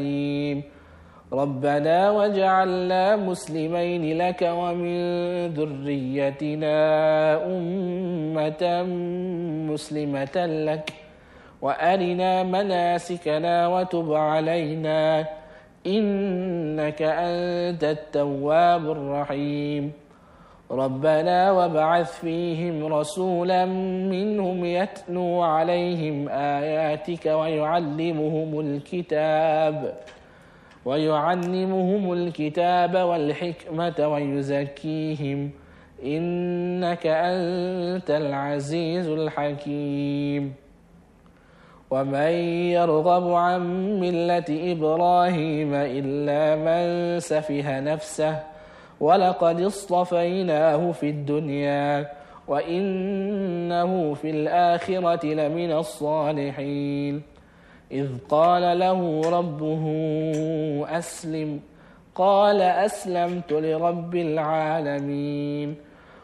ربنا واجعلنا مسلمين لك ومن ذريتنا أمة مسلمة لك وأرنا مناسكنا وتب علينا إنك أنت التواب الرحيم ربنا وابعث فيهم رسولا منهم يتلو عليهم آياتك ويعلمهم الكتاب والحكمة ويزكيهم إنك أنت العزيز الحكيم ومن يرغب عن ملة إبراهيم إلا من سفه نفسه ولقد اصطفيناه في الدنيا وإنه في الآخرة لمن الصالحين إذ قال له ربه أسلم قال أسلمت لرب العالمين